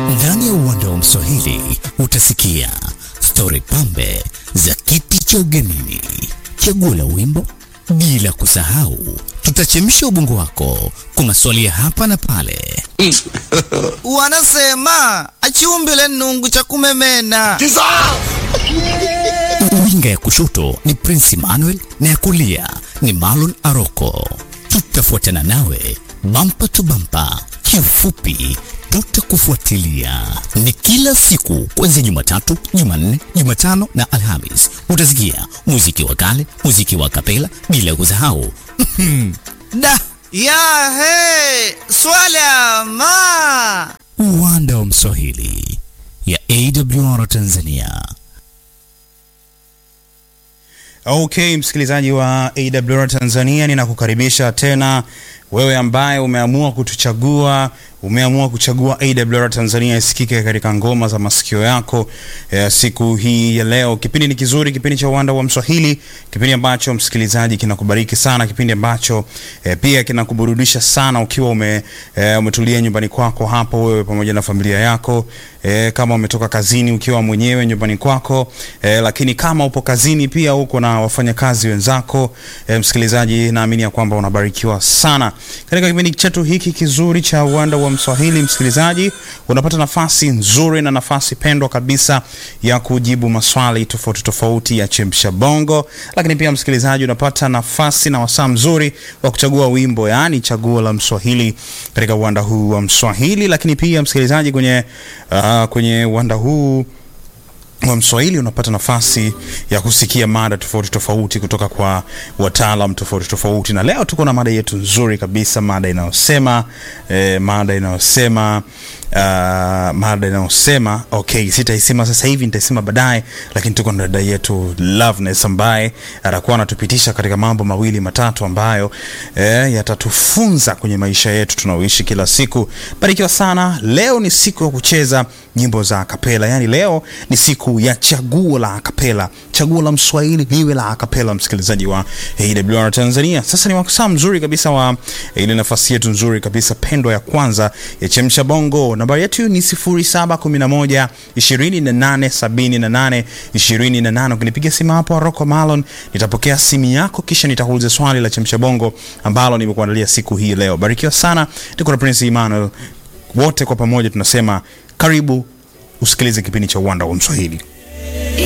Ndani ya uwanda wa Mswahili utasikia stori pambe za kiti cha ugenini, chaguo la wimbo, bila kusahau tutachemsha ubongo wako kwa maswali ya hapa na pale. Wanasema achiumbile nungu cha kumemena. Winga ya kushoto ni Prince Emmanuel na ya kulia ni Marlon Aroko. Tutafuatana nawe bumper to bumper, kiufupi tutakufuatilia. Ni kila siku kuanzia Jumatatu, Jumanne, Jumatano na Alhamis. Utasikia muziki wa kale, muziki wa kapela, bila kusahau Da ya he swala ma uwanda wa Mswahili ya AWR Tanzania. Okay, msikilizaji wa AWR Tanzania, ninakukaribisha tena wewe ambaye umeamua kutuchagua, umeamua kuchagua AWR Tanzania isikike katika ngoma za masikio yako siku hii ya leo. Kipindi ni kizuri, kipindi cha uwanda wa Mswahili, kipindi ambacho msikilizaji kinakubariki sana, kipindi ambacho pia kinakuburudisha sana ukiwa umetulia nyumbani kwako hapo wewe pamoja na familia yako, kama umetoka kazini ukiwa mwenyewe nyumbani kwako, lakini kama upo kazini pia uko na wafanyakazi wenzako, msikilizaji, naamini ya kwamba unabarikiwa sana. Katika kipindi chetu hiki kizuri cha uwanda wa Mswahili, msikilizaji, unapata nafasi nzuri na nafasi pendwa kabisa ya kujibu maswali tofauti tofauti ya chemsha bongo, lakini pia msikilizaji unapata nafasi na wasaa mzuri wa kuchagua wimbo, yani chaguo la Mswahili katika uwanda huu wa Mswahili. Lakini pia msikilizaji kwenye uwanda huu wa Mswahili unapata nafasi ya kusikia mada tofauti tofauti kutoka kwa wataalamu tofauti tofauti, na leo tuko na mada yetu nzuri kabisa, mada inayosema okay, sitaisema sasa hivi, nitaisema baadaye, lakini tuko na dada yetu Loveness ambaye atakuwa anatupitisha katika mambo mawili matatu ambayo yatatufunza kwenye maisha yetu tunaoishi kila siku. Barikiwa sana. Leo ni siku ya kucheza nyimbo za akapela, yani leo ni siku ya chaguo la akapela, chaguo la Mswahili liwe la akapela, msikilizaji wa AWR Tanzania. Sasa ni wasaa mzuri kabisa wa ile nafasi yetu nzuri kabisa pendwa ya kwanza ya chemsha bongo. Nambari yetu ni 0711 28 78 28. Ukinipigia simu hapo Aroko Marlon, nitapokea simu yako kisha nitakuuliza swali la chemsha bongo ambalo nimekuandalia siku hii leo. Barikiwa sana. Tuko na Prince Emmanuel, wote kwa pamoja tunasema karibu usikilize kipindi cha uwanda wa Mswahili.